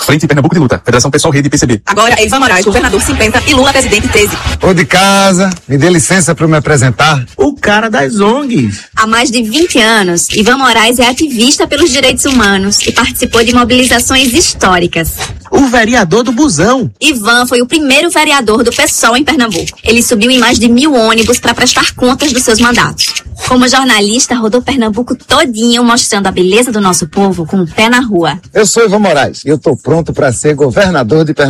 Frente Pernambuco de Luta, Federação Pessoal Rede PCB. Agora é Ivan Moraes, governador 50 e Lula, presidente 13. Ô de casa, me dê licença para me apresentar. O cara das ONGs. Há mais de 20 anos, Ivan Moraes é ativista pelos direitos humanos e participou de mobilizações históricas. O vereador do Busão. Ivan foi o primeiro vereador do PSOL em Pernambuco. Ele subiu em mais de 1000 ônibus para prestar contas dos seus mandatos. Como jornalista, rodou Pernambuco todinho, mostrando a beleza do nosso povo com o pé na rua. Eu sou Ivan Moraes e eu tô pronto para ser governador de Pernambuco.